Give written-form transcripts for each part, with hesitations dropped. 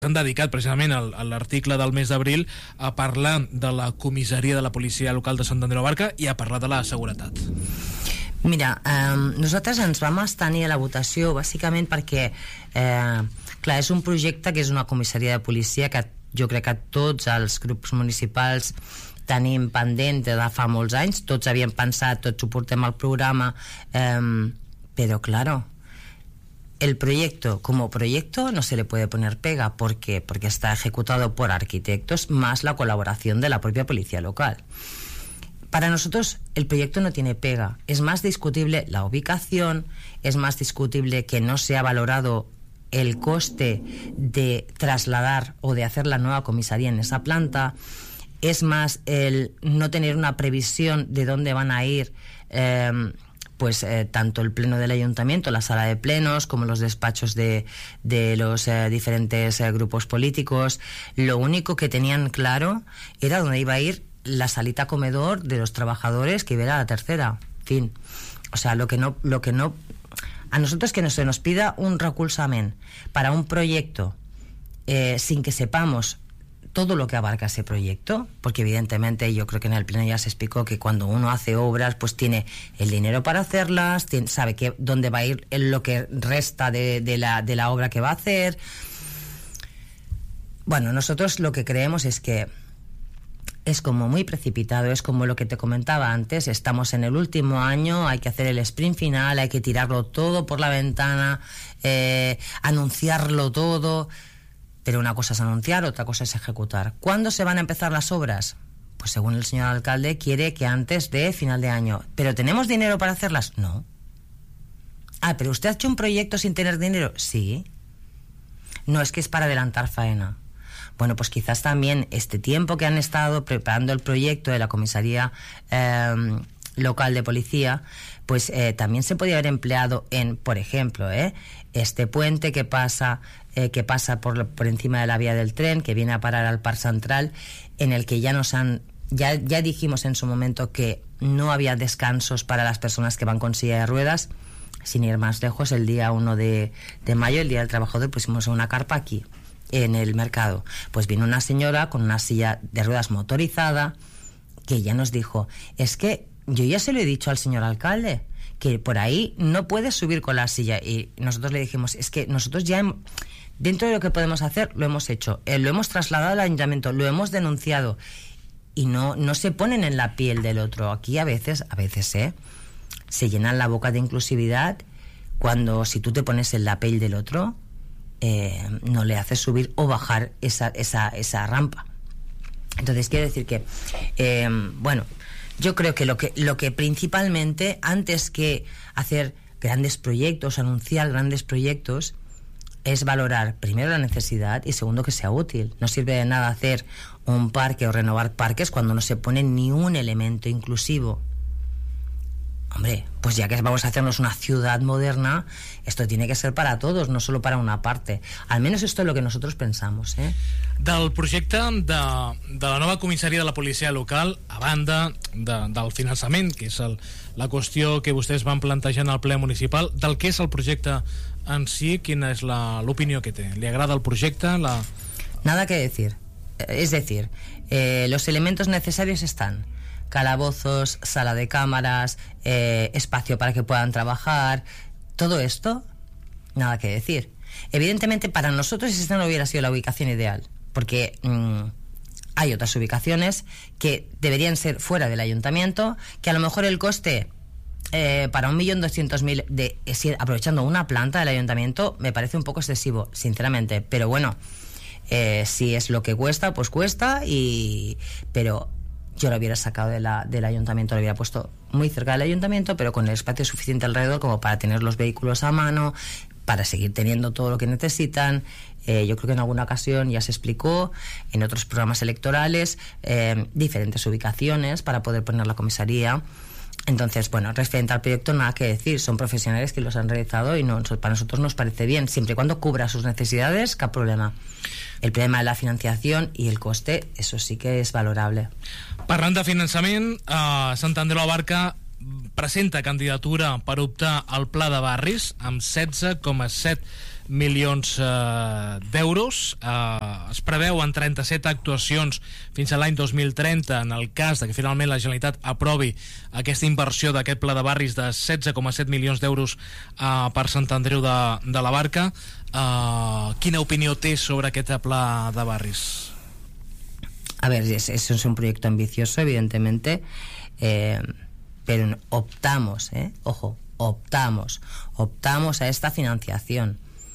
s'han dedicat precisament a l'article del mes d'abril a parlar de la comissaria de la policia local de Sant Andreu de la Barca i a parlar de la seguretat. Mira, nosaltres ens vam abstenir a la votació bàsicament perquè clar, és un projecte que és una comissaria de policia que jo crec que tots els grups municipals tenim pendent de fa molts anys, tots havíem pensat, tots ho portem al programa, pero claro, el proyecto como proyecto no se le puede poner pega porque está ejecutado por arquitectos más la colaboración de la propia policía local. Para nosotros el proyecto no tiene pega, es más discutible la ubicación, es más discutible que no se ha valorado el coste de trasladar o de hacer la nueva comisaría en esa planta, es más el no tener una previsión de dónde van a ir tanto el pleno del ayuntamiento, la sala de plenos, como los despachos de los diferentes grupos políticos. Lo único que tenían claro era dónde iba a ir la salita comedor de los trabajadores, que iba a ir a la tercera. En fin, o sea, lo que no a nosotros que se nos pida un recolzament para un proyecto sin que sepamos todo lo que abarca ese proyecto, porque evidentemente yo creo que en el pleno ya se explicó que cuando uno hace obras pues tiene el dinero para hacerlas, sabe que dónde va a ir lo que resta de la obra que va a hacer. Bueno, nosotros lo que creemos es que es como muy precipitado, es como lo que te comentaba antes, estamos en el último año, hay que hacer el sprint final, hay que tirarlo todo por la ventana, anunciarlo todo, pero una cosa es anunciar, otra cosa es ejecutar. ¿Cuándo se van a empezar las obras? Pues según el señor alcalde quiere que antes de final de año. ¿Pero tenemos dinero para hacerlas? No. Ah, ¿pero usted ha hecho un proyecto sin tener dinero? Sí. No, es que es para adelantar faena. Bueno, pues quizás también este tiempo que han estado preparando el proyecto de la comisaría local de policía, pues también se podía haber empleado en, por ejemplo, este puente que pasa por encima de la vía del tren, que viene a parar al Parc Central, en el que ya dijimos en su momento que no había descansos para las personas que van con silla de ruedas. Sin ir más lejos, el día 1 de mayo, el Día del Trabajador, pusimos una carpa aquí en el mercado. Pues vino una señora con una silla de ruedas motorizada que ya nos dijo, es que yo ya se lo he dicho al señor alcalde que por ahí no puedes subir con la silla, y nosotros le dijimos, es que nosotros ya dentro de lo que podemos hacer lo hemos hecho, lo hemos trasladado al ayuntamiento, lo hemos denunciado, y no se ponen en la piel del otro. Aquí a veces se llenan la boca de inclusividad cuando si tú te pones en la piel del otro no le haces subir o bajar esa rampa. Entonces quiero decir que bueno, yo creo que lo que principalmente, antes que hacer grandes proyectos, anunciar grandes proyectos, es valorar primero la necesidad y segundo que sea útil. No sirve de nada hacer un parque o renovar parques cuando no se pone ni un elemento inclusivo. Hombre, pues ya que vamos a hacernos una ciudad moderna, esto tiene que ser para todos, no solo para una parte. Al menos esto es lo que nosotros pensamos, Del projecte de la nova comissaria de la policia local, a banda del finançament, que és la qüestió que vostès van plantejar en el ple municipal, del que és el projecte en si, quina és l'opinió que té? ¿Le agrada el projecte? Nada que decir. Es decir, los elementos necesarios están: calabozos, sala de cámaras, espacio para que puedan trabajar, todo esto, nada que decir. Evidentemente para nosotros esta no hubiera sido la ubicación ideal, porque hay otras ubicaciones que deberían ser fuera del ayuntamiento, que a lo mejor el coste para 1.200.000 aprovechando una planta del ayuntamiento me parece un poco excesivo, sinceramente, pero bueno, si es lo que cuesta, pues cuesta, pero yo lo hubiera sacado del ayuntamiento, lo hubiera puesto muy cerca del ayuntamiento, pero con el espacio suficiente alrededor como para tener los vehículos a mano, para seguir teniendo todo lo que necesitan. Yo creo que en alguna ocasión ya se explicó en otros programas electorales diferentes ubicaciones para poder poner la comisaría. Entonces, bueno, referente al proyecto nada que decir, son profesionales que los han realizado y para nosotros nos parece bien, siempre y cuando cubra sus necesidades, cap problema. El problema de la financiación y el coste, eso sí que es valorable. Parlant de finançament, Sant Andreu de la Barca presenta candidatura per optar al Pla de Barris amb 16,7 milions d'euros. Es preveuen 37 actuacions fins a l'any 2030 en el cas de que finalment la Generalitat aprovi aquesta inversió d'aquest pla de barris de 16,7 milions d'euros per Sant Andreu de la Barca. Quina opinió té sobre aquest pla de barris? A ver, eso es un proyecto ambicioso, evidentemente, pero optamos, optamos a esta financiación.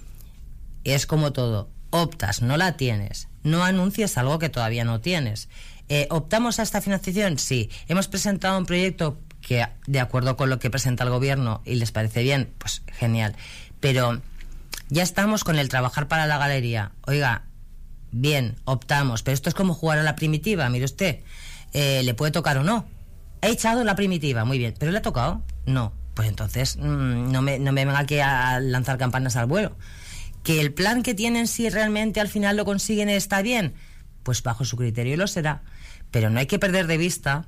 Es como todo, optas, no la tienes, no anuncies algo que todavía no tienes. ¿Optamos a esta financiación? Sí. ¿Hemos presentado un proyecto que, de acuerdo con lo que presenta el gobierno, y les parece bien? Pues genial. Pero ya estamos con el trabajar para la galería. Oiga, bien, optamos, pero esto es como jugar a la primitiva, mire usted, le puede tocar o no. He echado la primitiva, muy bien, ¿pero le ha tocado? No. Pues entonces no me venga aquí a lanzar campanas al vuelo. ¿Que el plan que tienen, si realmente al final lo consiguen, está bien? Pues bajo su criterio lo será. Pero no hay que perder de vista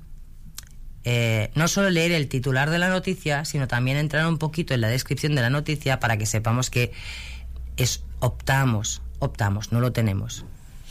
no solo leer el titular de la noticia, sino también entrar un poquito en la descripción de la noticia para que sepamos que optamos, no lo tenemos.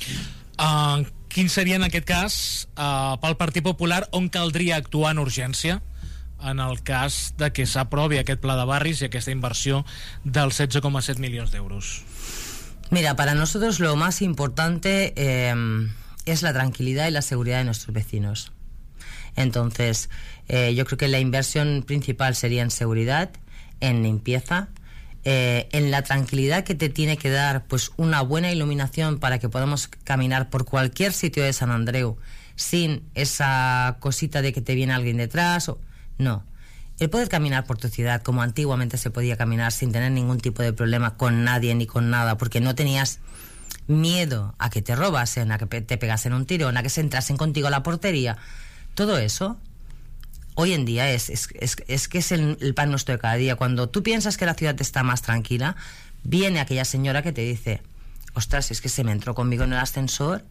Quin seria en aquest cas pel Partit Popular on caldria actuar en urgència en el cas de que s'aprovi aquest pla de barris y aquesta inversión dels 16,7 milions d'euros? Mira, para nosotros lo más importante es la tranquilidad y la seguridad de nuestros vecinos. Entonces, yo creo que la inversión principal sería en seguridad, en limpieza, en la tranquilidad que te tiene que dar pues una buena iluminación para que podamos caminar por cualquier sitio de San Andreu sin esa cosita de que te viene alguien detrás. No, el poder caminar por tu ciudad como antiguamente se podía caminar sin tener ningún tipo de problema con nadie ni con nada, porque no tenías miedo a que te robasen, a que te pegasen un tirón, a que se entrasen contigo a la portería. Todo eso hoy en día es que es el pan nuestro de cada día. Cuando tú piensas que la ciudad está más tranquila, viene aquella señora que te dice: ostras, es que se me entró conmigo en el ascensor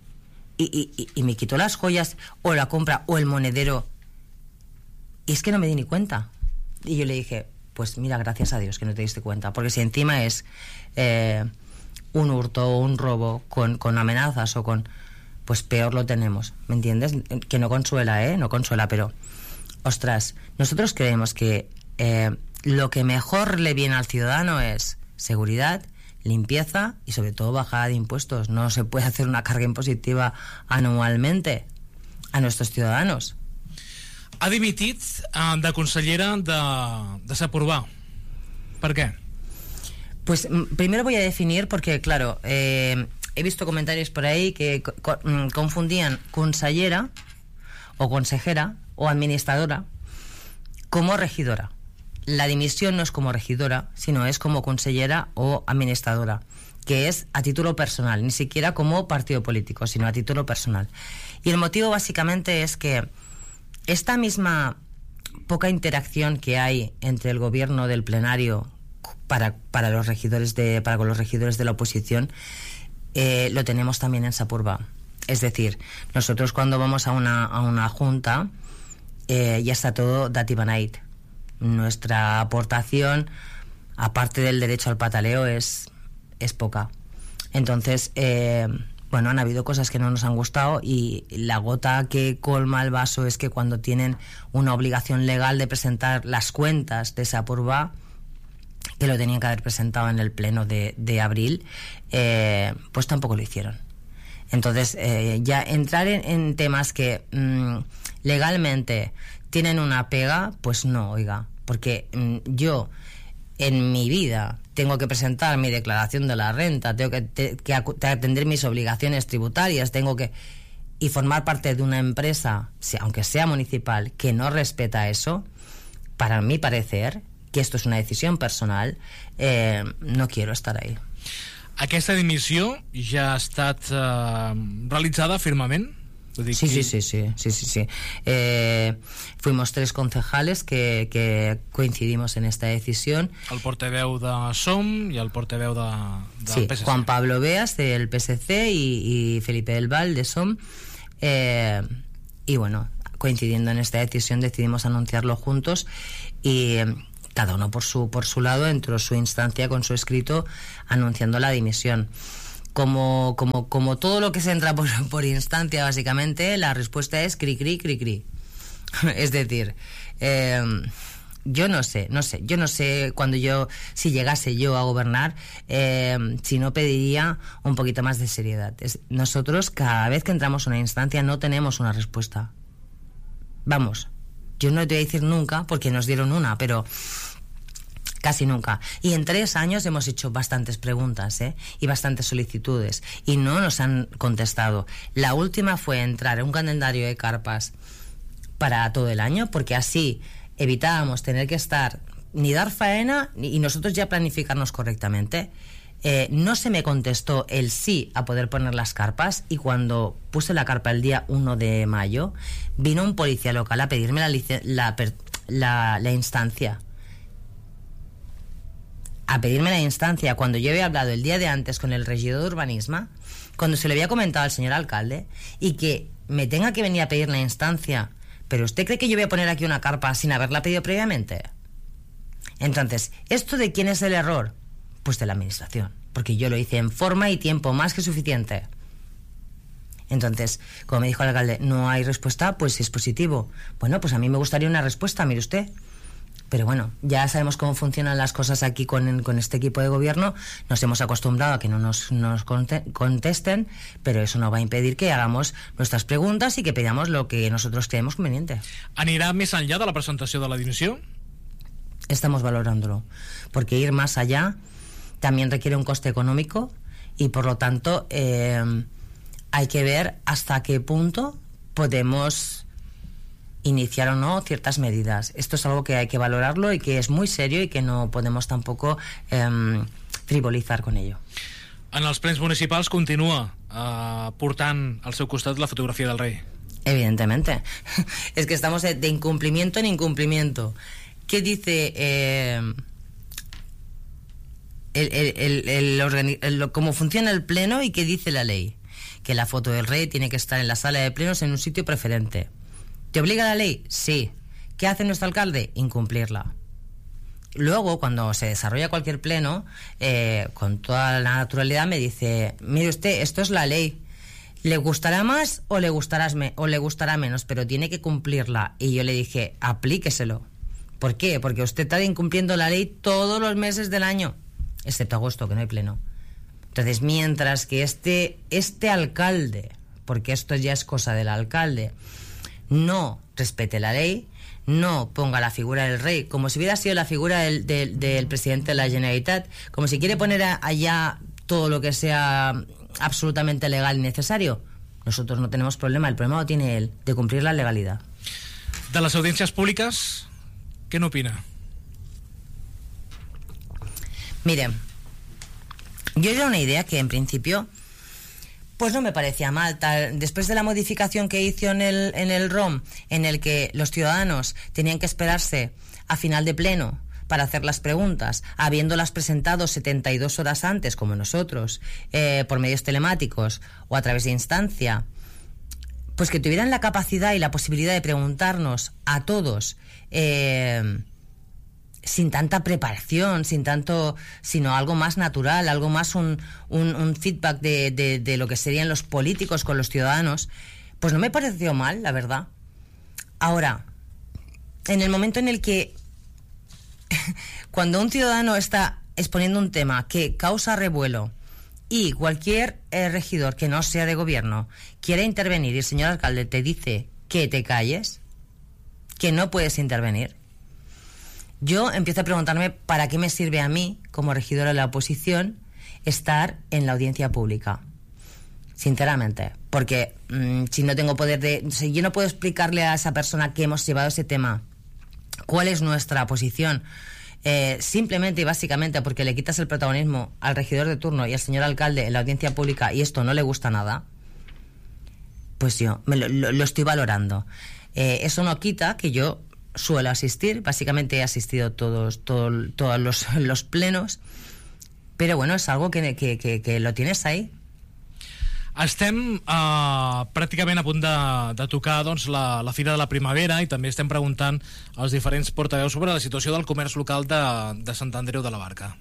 y me quitó las joyas o la compra o el monedero, y es que no me di ni cuenta. Y yo le dije: pues mira, gracias a Dios que no te diste cuenta, porque si encima es un hurto o un robo con amenazas o con... pues peor lo tenemos, ¿me entiendes? Que no consuela, no consuela, pero ostras, nosotros creemos que lo que mejor le viene al ciudadano es seguridad, limpieza y sobre todo bajada de impuestos. No se puede hacer una carga impositiva anualmente a nuestros ciudadanos. Ha dimitit de consellera de Saporvà. ¿Por qué? Pues primero voy a definir, porque claro, he visto comentarios por ahí que confundían consellera o consejera o administradora como regidora. La dimisión no es como regidora, sino es como consellera o administradora, que es a título personal, ni siquiera como partido político, sino a título personal. Y el motivo básicamente es que esta misma poca interacción que hay entre el gobierno del plenario para los regidores con los regidores de la oposición, lo tenemos también en Saporvà. Es decir, nosotros cuando vamos a una junta ya está todo dati beneit. Nuestra aportación, aparte del derecho al pataleo, es poca. Entonces, bueno, han habido cosas que no nos han gustado, y la gota que colma el vaso es que cuando tienen una obligación legal de presentar las cuentas de Saporvà, que lo tenían que haber presentado en el pleno de abril, pues tampoco lo hicieron. Entonces, ya entrar en temas que legalmente tienen una pega, pues no, oiga, porque yo en mi vida tengo que presentar mi declaración de la renta, tengo que atender mis obligaciones tributarias, y formar parte de una empresa, aunque sea municipal, que no respeta eso. Para mi parecer, que esto es una decisión personal, no quiero estar ahí. Aquesta dimissió ja ha estat realitzada firmament? Sí. Fuimos 3 concejales que coincidimos en esta decisión. El portaveu de SOM y el portaveu del PSC. Juan Pablo Beas del PSC y Felipe del Val de SOM. Y bueno, coincidiendo en esta decisión decidimos anunciarlo juntos. Y cada uno por su lado entró su instancia con su escrito anunciando la dimisión. Como todo lo que se entra por instancia, básicamente, la respuesta es cri, cri, cri, cri. Es decir, yo no sé, si llegase yo a gobernar, si no pediría un poquito más de seriedad. Nosotros, cada vez que entramos en una instancia, no tenemos una respuesta. Vamos, yo no te voy a decir nunca, porque nos dieron una, pero casi nunca. Y en 3 años hemos hecho bastantes preguntas, y bastantes solicitudes, y no nos han contestado. La última fue entrar en un calendario de carpas para todo el año, porque así evitábamos tener que estar ni dar faena y nosotros ya planificarnos correctamente. No se me contestó el sí a poder poner las carpas, y cuando puse la carpa el día 1 de mayo vino un policía local a pedirme la instancia. A pedirme la instancia cuando yo había hablado el día de antes con el regidor de urbanismo, cuando se le había comentado al señor alcalde, y que me tenga que venir a pedir la instancia. ¿Pero usted cree que yo voy a poner aquí una carpa sin haberla pedido previamente? Entonces, ¿esto de quién es el error? Pues de la administración, porque yo lo hice en forma y tiempo más que suficiente. Entonces, como me dijo el alcalde, no hay respuesta, pues es positivo. Bueno, pues a mí me gustaría una respuesta, mire usted. Pero bueno, ya sabemos cómo funcionan las cosas aquí con este equipo de gobierno. Nos hemos acostumbrado a que no nos contesten, pero eso no va a impedir que hagamos nuestras preguntas y que pedamos lo que nosotros creemos conveniente. ¿Anirà més enllà de la presentació de la dimissió? Estamos valorándolo, porque ir más allá también requiere un coste económico y por lo tanto hay que ver hasta qué punto podemos iniciar o no ciertas medidas. Esto es algo que hay que valorarlo y que es muy serio y que no podemos tampoco frivolizar con ello. En els plens municipals continua portant al seu costat la fotografia del rei. Evidentemente. Es que estamos de incumplimiento en incumplimiento. ¿Qué dice cómo funciona el pleno y qué dice la ley? Que la foto del rey tiene que estar en la sala de plenos en un sitio preferente. ¿Te obliga la ley? Sí. ¿Qué hace nuestro alcalde? Incumplirla. Luego, cuando se desarrolla cualquier pleno, con toda la naturalidad me dice, mire usted, esto es la ley. ¿Le gustará más o le gustará menos? Pero tiene que cumplirla. Y yo le dije, aplíqueselo. ¿Por qué? Porque usted está incumpliendo la ley todos los meses del año, excepto agosto, que no hay pleno. Entonces, mientras que este alcalde, porque esto ya es cosa del alcalde, no respete la ley, no ponga la figura del rey como si hubiera sido la figura del presidente de la Generalitat, como si quiere poner allá todo lo que sea absolutamente legal y necesario, nosotros no tenemos problema. El problema lo tiene él, de cumplir la legalidad. De las audiencias públicas, ¿qué no opina? Mire, yo era una idea que en principio pues no me parecía mal. Después de la modificación que hizo en el ROM, en el que los ciudadanos tenían que esperarse a final de pleno para hacer las preguntas, habiéndolas presentado 72 horas antes, como nosotros, por medios telemáticos o a través de instancia, pues que tuvieran la capacidad y la posibilidad de preguntarnos a todos sin tanta preparación, sino algo más natural, algo más un feedback de lo que serían los políticos con los ciudadanos, pues no me pareció mal, la verdad. Ahora, en el momento en el que cuando un ciudadano está exponiendo un tema que causa revuelo y cualquier regidor que no sea de gobierno quiere intervenir y el señor alcalde te dice que te calles, que no puedes intervenir, yo empiezo a preguntarme para qué me sirve a mí, como regidora de la oposición, estar en la audiencia pública. Sinceramente. Porque si no tengo poder si yo no puedo explicarle a esa persona que hemos llevado ese tema, cuál es nuestra posición, simplemente y básicamente porque le quitas el protagonismo al regidor de turno y al señor alcalde en la audiencia pública y esto no le gusta nada, pues yo lo estoy valorando. Eso no quita que yo suelo asistir, básicamente he asistido todos los plenos, pero bueno, es algo que lo tienes ahí. Estem pràcticament a punt de tocar doncs, la Fira de la Primavera, i també estem preguntant als diferents portaveus sobre la situació del comerç local de Sant Andreu de la Barca.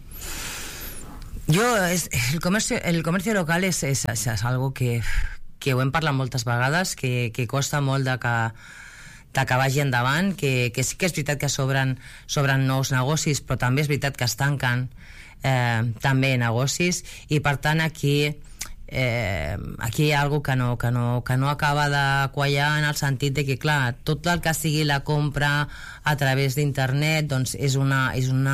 El comercio local és algo que ho hem parlat moltes vegades, que costa molt de que vagi endavant, que sí que és veritat que s'obren nous negocis, però també és veritat que es tanquen també negocis, i per tant aquí hi ha alguna cosa que no acaba de quallar, en el sentit de que, clar, tot el que sigui la compra a través d'internet doncs és una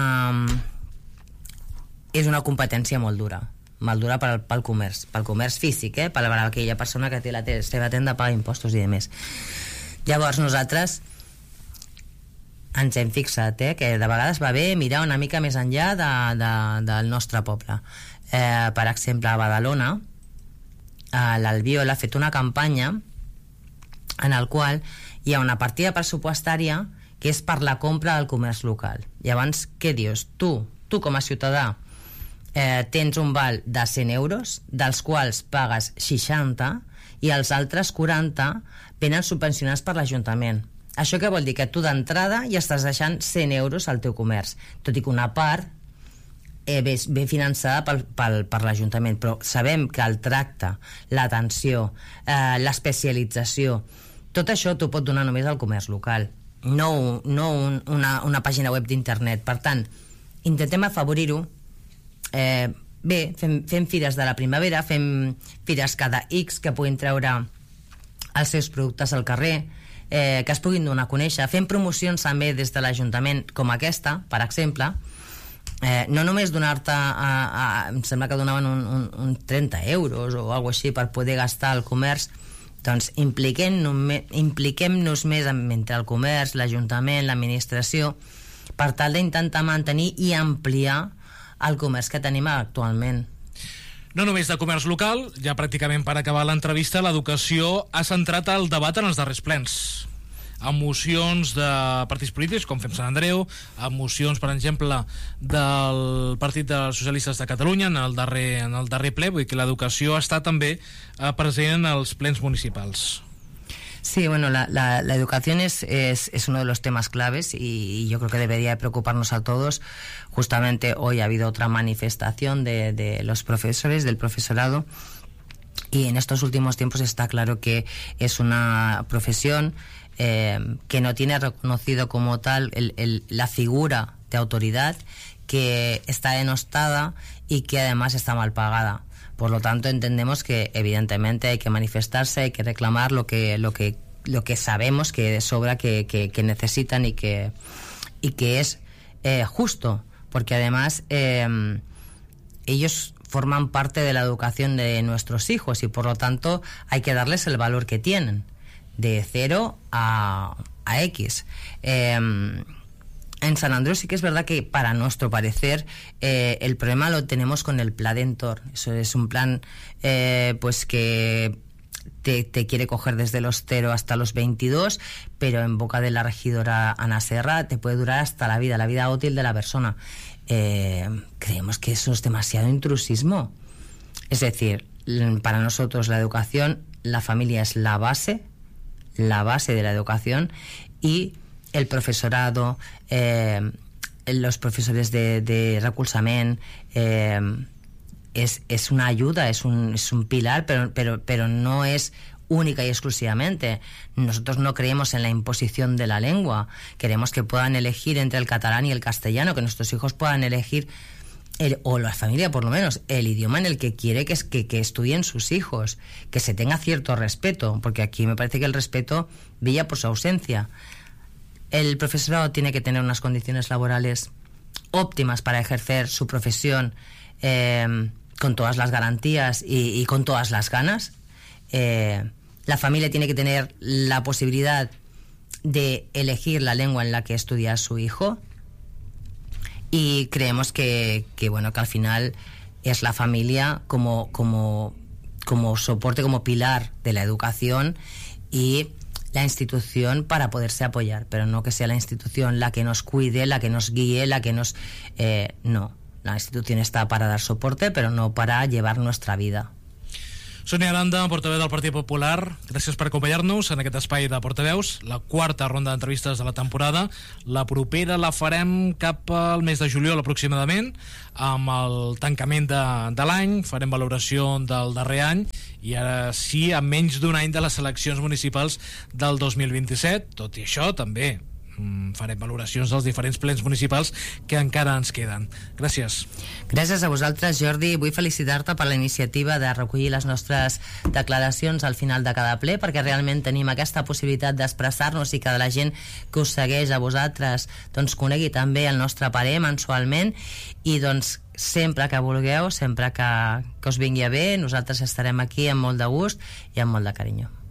competència molt dura pel comerç físic, per aquella persona que té la seva tenda, paga impostos i demés. Llavors nosaltres ens hem fixat que de vegades va bé mirar una mica més enllà del nostre poble. Per exemple, a Badalona l'Albiol ha fet una campanya en el qual hi ha una partida pressupostària que és per la compra del comerç local. Llavors, què dius? Tu com a ciutadà tens un val de 100 euros, dels quals pagues 60, i els altres 40 venen subvencionats per l'Ajuntament. Això què vol dir? Que tu d'entrada ja estàs deixant 100 euros al teu comerç, tot i que una part ve finançada per l'Ajuntament, però sabem que el tracte, l'atenció, l'especialització, tot això t'ho pot donar només el comerç local, no una pàgina web d'internet. Per tant, intentem afavorir-ho. Fem fires de la primavera, fem fires cada X que puguin treure els seus productes al carrer, que es puguin donar a conèixer. Fem promocions també des de l'Ajuntament, com aquesta, per exemple. No només donar-te em sembla que donaven un 30 euros o alguna així per poder gastar al comerç. Doncs impliquem-nos més entre el comerç, l'Ajuntament, l'administració, per tal d'intentar mantenir i ampliar el comerç que tenim actualment. No només de comerç local, ja pràcticament per acabar l'entrevista, l'educació ha centrat el debat en els darrers plens, amb mocions de partits polítics com Fem Sant Andreu, amb mocions, per exemple, del Partit dels Socialistes de Catalunya en el darrer ple. Vull dir que l'educació està també present en els plens municipals. Sí, bueno, la educación es uno de los temas claves, y yo creo que debería de preocuparnos a todos. Justamente hoy ha habido otra manifestación de los profesores, del profesorado, y en estos últimos tiempos está claro que es una profesión que no tiene reconocido como tal la figura de autoridad, que está denostada y que además está mal pagada. Por lo tanto, entendemos que evidentemente hay que manifestarse, hay que reclamar lo que sabemos que de sobra que necesitan, y que es justo, porque además ellos forman parte de la educación de nuestros hijos, y por lo tanto hay que darles el valor que tienen, de 0 a X. En San Andreu sí que es verdad que, para nuestro parecer, el problema lo tenemos con el Pla d'Entorn. Eso es un plan pues que te quiere coger desde los 0 hasta los 22, pero en boca de la regidora Ana Serra te puede durar hasta la vida útil de la persona. Creemos que eso es demasiado intrusismo. Es decir, para nosotros la educación, la familia es la base de la educación, y el profesorado, los profesores de recolzament, es una ayuda, es un pilar, pero no es única y exclusivamente. Nosotros no creemos en la imposición de la lengua. Queremos que puedan elegir entre el catalán y el castellano, que nuestros hijos puedan elegir, o la familia por lo menos, el idioma en el que quiere que estudien sus hijos, que se tenga cierto respeto, porque aquí me parece que el respeto brilla por su ausencia. El profesorado tiene que tener unas condiciones laborales óptimas para ejercer su profesión, con todas las garantías y con todas las ganas. La familia tiene que tener la posibilidad de elegir la lengua en la que estudia su hijo, y creemos que al final es la familia como soporte, como pilar de la educación, y la institución para poderse apoyar, pero no que sea la institución la que nos cuide, la que nos guíe, no. La institución está para dar soporte, pero no para llevar nuestra vida. Sònia Aranda, portaveu del Partit Popular, gràcies per acompanyar-nos en aquest espai de portaveus, la quarta ronda d'entrevistes de la temporada. La propera la farem cap al mes de juliol aproximadament, amb el tancament de l'any, farem valoració del darrer any, i ara sí, a menys d'un any de les eleccions municipals del 2027. Tot i això, també farem valoracions dels diferents plens municipals que encara ens queden. Gràcies. Gràcies a vosaltres, Jordi. Vull felicitar-te per la iniciativa de recollir les nostres declaracions al final de cada ple, perquè realment tenim aquesta possibilitat d'expressar-nos i que la gent que us segueix a vosaltres doncs conegui també el nostre parer mensualment, i doncs sempre que vulgueu, sempre que us vingui a bé, nosaltres estarem aquí amb molt de gust i amb molt de carinyo.